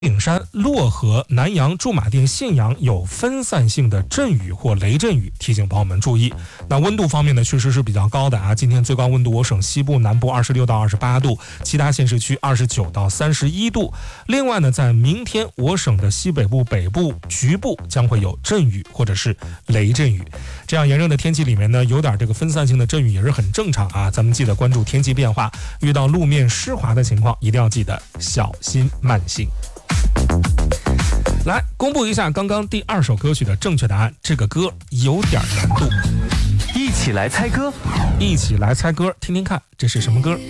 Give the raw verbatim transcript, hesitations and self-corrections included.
岭山、漯河、南阳、驻马店、信阳有分散性的阵雨或雷阵雨，提醒朋友们注意。那温度方面呢，确实是比较高的啊。今天最高温度，我省西部、南部二十六到二十八度，其他县市区二十九到三十一度。另外呢，在明天，我省的西北部、北部局部将会有阵雨或者是雷阵雨。这样炎热的天气里面呢，有点这个分散性的阵雨也是很正常啊。咱们记得关注天气变化，遇到路面湿滑的情况，一定要记得小心慢行。来公布一下刚刚第二首歌曲的正确答案，这个歌有点难度， 一起来猜歌， 一起来猜歌，听听看这是什么歌。